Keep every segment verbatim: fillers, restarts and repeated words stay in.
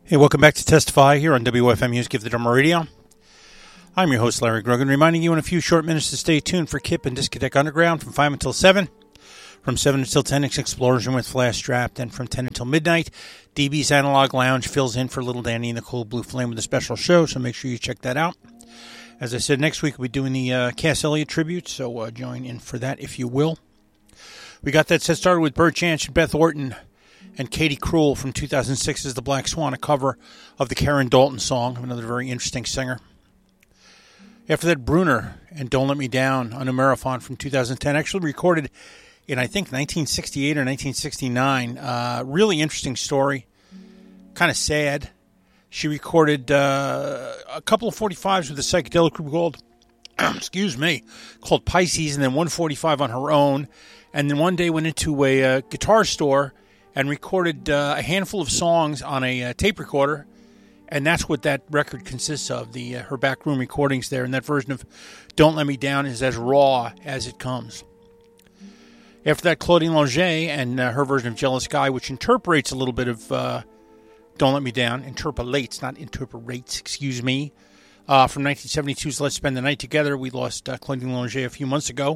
Hey, welcome back to Testify here on W F M U's Give the Drummer Radio. I'm your host, Larry Grogan, reminding you in a few short minutes to stay tuned for Kip and Discotheque Underground from five until seven. From seven until ten, it's Explosion with Flash Strapped. And from ten until midnight, D B's Analog Lounge fills in for Little Danny and the Cool Blue Flame with a special show, so make sure you check that out. As I said, next week we'll be doing the uh, Cass Elliot tribute, so uh, join in for that if you will. We got that set started with Bert Jansch and Beth Orton and Katie Krull from two thousand six's The Black Swan, a cover of the Karen Dalton song, another very interesting singer. After that, Bruner and Don't Let Me Down on a Marathon from two thousand ten, actually recorded in, I think, nineteen sixty-eight or nineteen sixty-nine. Uh, really interesting story, kind of sad. She recorded uh, a couple of forty-fives with a psychedelic group called, excuse me, called Pisces, and then one forty-five on her own. And then one day went into a uh, guitar store and recorded uh, a handful of songs on a uh, tape recorder, and that's what that record consists of, the uh, her backroom recordings there, and that version of Don't Let Me Down is as raw as it comes. After that, Claudine Longet and uh, her version of Jealous Guy, which interprets a little bit of uh, Don't Let Me Down, interpolates, not interpretates, excuse me, uh, from nineteen seventy-two's Let's Spend the Night Together. We lost uh, Claudine Longet a few months ago.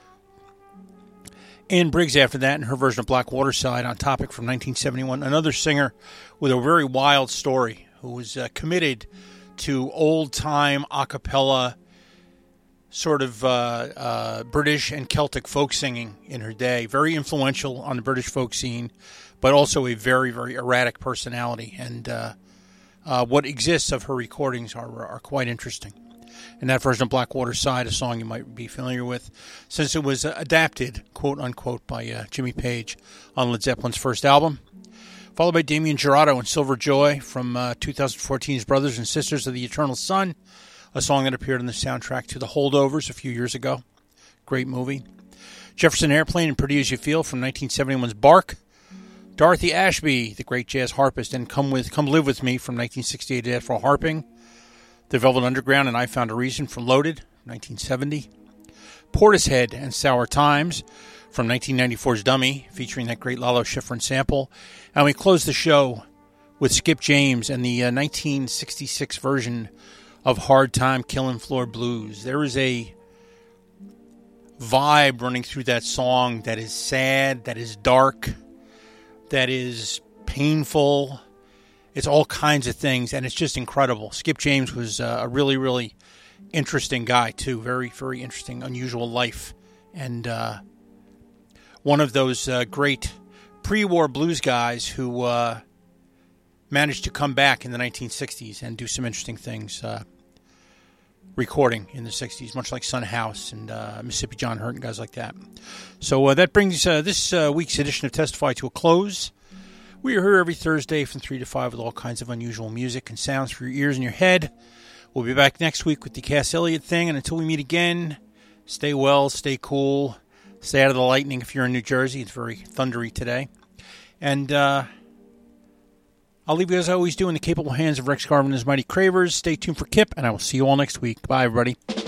Ann Briggs after that, and her version of Black Waterside on Topic from nineteen seventy-one. Another singer with a very wild story who was uh, committed to old-time a cappella sort of uh, uh, British and Celtic folk singing in her day. Very influential on the British folk scene, but also a very, very erratic personality. And uh, uh, what exists of her recordings are, are quite interesting. And that version of Black Waterside, a song you might be familiar with, since it was uh, adapted, quote-unquote, by uh, Jimmy Page on Led Zeppelin's first album. Followed by Damien Jurado and Silver Joy from uh, twenty fourteen's Brothers and Sisters of the Eternal Sun, a song that appeared on the soundtrack to The Holdovers a few years ago. Great movie. Jefferson Airplane and Pretty As You Feel from nineteen seventy-one's Bark. Dorothy Ashby, the great jazz harpist, and Come with Come Live With Me from nineteen sixty-eight, Afro Harping. The Velvet Underground and I Found a Reason from Loaded, nineteen seventy. Portishead and Sour Times from nineteen ninety-four's Dummy, featuring that great Lalo Schifrin sample. And we close the show with Skip James and the uh, nineteen sixty-six version of Hard Time Killin' Floor Blues. There is a vibe running through that song that is sad, that is dark, that is painful. It's all kinds of things, and it's just incredible. Skip James was uh, a really, really interesting guy, too. Very, very interesting, unusual life. And uh, one of those uh, great pre-war blues guys who uh, managed to come back in the nineteen sixties and do some interesting things, uh, recording in the sixties, much like Son House and uh, Mississippi John Hurt and guys like that. So uh, that brings uh, this uh, week's edition of Testify to a close. We are here every Thursday from three to five with all kinds of unusual music and sounds for your ears and your head. We'll be back next week with the Cass Elliot thing, and until we meet again, stay well, stay cool, stay out of the lightning if you're in New Jersey. It's very thundery today. And uh, I'll leave you as I always do in the capable hands of Rex Garvin and his Mighty Cravers. Stay tuned for Kip, and I will see you all next week. Bye, everybody.